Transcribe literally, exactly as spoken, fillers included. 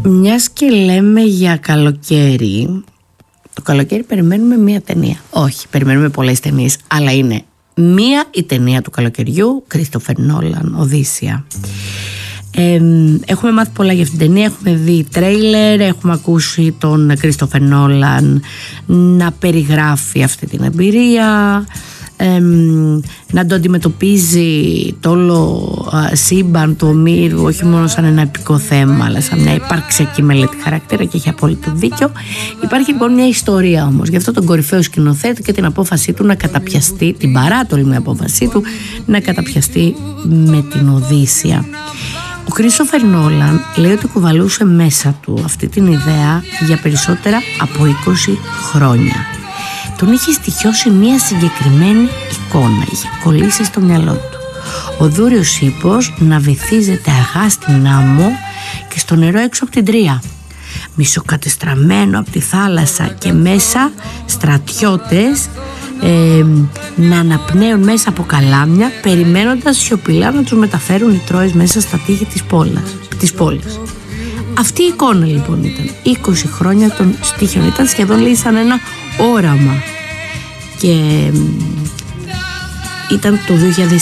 Μιας και λέμε για καλοκαίρι, το καλοκαίρι περιμένουμε μία ταινία. Όχι, περιμένουμε πολλές ταινίες, αλλά είναι μία η ταινία του καλοκαιριού, Christopher Nolan, Οδύσσεια. Ε, έχουμε μάθει πολλά για αυτήν την ταινία, έχουμε δει τρέιλερ, έχουμε ακούσει τον Christopher Nolan να περιγράφει αυτή την εμπειρία, ε, να το αντιμετωπίζει το όλο α, σύμπαν του ομήρου όχι μόνο σαν ένα επικό θέμα αλλά σαν μια υπαρξιακή μελέτη χαρακτήρα, και έχει απόλυτο δίκιο. Υπάρχει λοιπόν μια ιστορία όμως γι' αυτό τον κορυφαίο σκηνοθέτη και την απόφασή του να καταπιαστεί, την παράτολμη απόφασή του να καταπιαστεί με την Οδύσσεια. Ο Christopher Nolan λέει ότι κουβαλούσε μέσα του αυτή την ιδέα για περισσότερα από είκοσι χρόνια. Τον είχε στοιχειώσει μια συγκεκριμένη εικόνα, είχε κολλήσει στο μυαλό του. Ο δούριος ύπος να βυθίζεται αργά στην άμμο και στο νερό έξω από την Τρία. Μισοκατεστραμμένο από τη θάλασσα και μέσα στρατιώτες ε, να αναπνέουν μέσα από καλάμια, περιμένοντας σιωπηλά να τους μεταφέρουν οι Τρόες μέσα στα τείχη της πόλης. Της πόλης. Αυτή η εικόνα λοιπόν ήταν είκοσι χρόνια των στίχων, ήταν σχεδόν λέει σαν ένα όραμα, και ήταν το δύο χιλιάδες